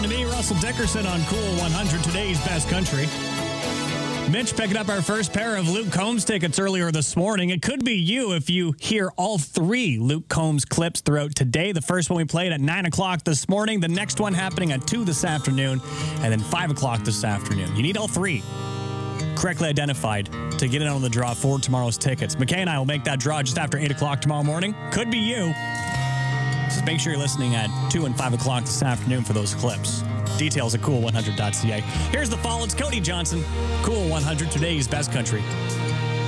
to me, Russell Dickerson on Cool 100, today's best country. Mitch picking up our first pair of Luke Combs tickets earlier this morning. It could be you if you hear all three Luke Combs clips throughout today. The first one we played at 9 o'clock this morning. The next one happening at 2 this afternoon. And then 5 o'clock this afternoon. You need all three correctly identified to get in on the draw for tomorrow's tickets. McKay and I will make that draw just after 8 o'clock tomorrow morning. Could be you. Just make sure you're listening at 2 and 5 o'clock this afternoon for those clips. Details at cool100.ca. Here's the fall. It's Cody Johnson. Cool 100, today's best country.